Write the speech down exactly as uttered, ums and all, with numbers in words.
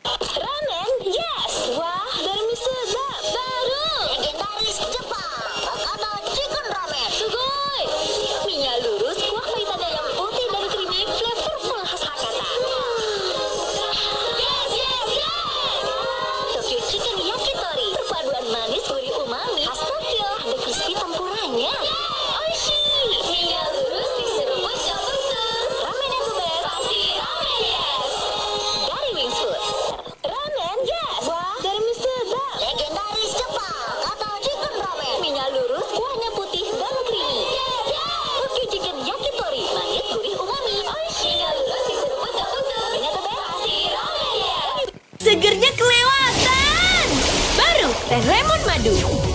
Ramen, yes. Wah, dari sedap. Baru. Legendaris Jepang, Hakata Chicken Ramen. Sugoi. Minyak lurus, kuah paitanya yang putih dan creamy, flavorful khas Hakata. Yes, yes, yes. Tokyo Chicken Yakitori, perpaduan manis gurih umami khas Tokyo. Ada crispy tempuranya. Oishi. Minyak lurus diseruput campur sus. Ramen yang the best. Pasti ramen yes. Dari Wings Food. Ramen yes. Wah, dari sedap. Legendaris Jepang, Hakata Chicken Ramen. Minyak lurus, kuahnya putih dan creamy. Tokyo Chicken Yakitori, manis gurih umami. Oishi. Minyak lurus diseruput campur sus. Ramen the best. Pasti ramen yes. Segernya kelewatan. Baru teh lemon madu.